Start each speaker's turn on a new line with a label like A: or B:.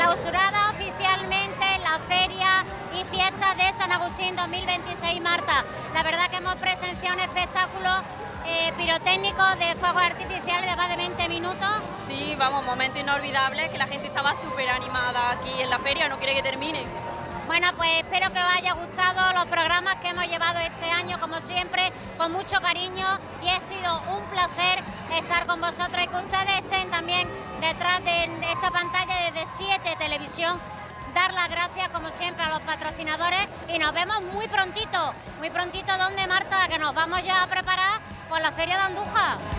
A: clausurada oficialmente la Feria y Fiesta de San Agustín 2026, Marta. La verdad que hemos presenciado un espectáculo pirotécnico de fuegos artificiales de más de 20 minutos.
B: Sí, vamos, momento inolvidable, que la gente estaba súper animada aquí en la feria, no quiere que termine.
A: Bueno, pues espero que os haya gustado los programas que hemos llevado este año, como siempre, con mucho cariño, y ha sido un placer estar con vosotros y que ustedes estén también detrás de esta pantalla desde 7 Televisión. Dar las gracias, como siempre, a los patrocinadores y nos vemos muy prontito. Muy prontito, ¿dónde, Marta? Que nos vamos ya a preparar por la Feria de Andújar.